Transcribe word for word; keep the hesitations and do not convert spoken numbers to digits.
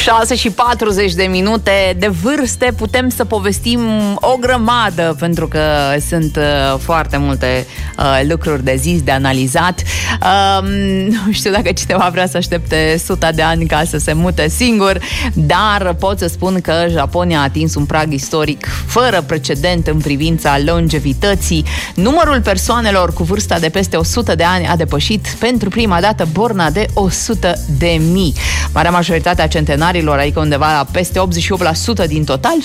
șase și patruzeci de minute. De vârste putem să povestim o grămadă, pentru că sunt uh, foarte multe uh, lucruri de zis, de analizat. uh, Nu știu dacă cineva vrea să aștepte suta de ani ca să se mute singur, dar pot să spun că Japonia a atins un prag istoric fără precedent în privința longevității. Numărul persoanelor cu vârsta de peste o sută de ani a depășit pentru prima dată borna de o sută de mii. Marea majoritate a centenarilor, adică undeva la peste optzeci și opt la sută din total,